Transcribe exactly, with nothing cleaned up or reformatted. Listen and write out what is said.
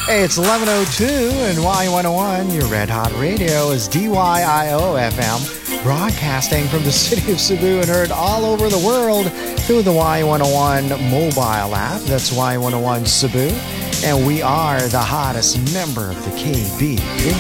Hey, it's eleven oh two and Y one oh one. Your Red Hot Radio is D Y I O F M, broadcasting from the city of Cebu and heard all over the world through the Y one oh one mobile app. That's Y one oh one Cebu. And we are the hottest member of the K B P.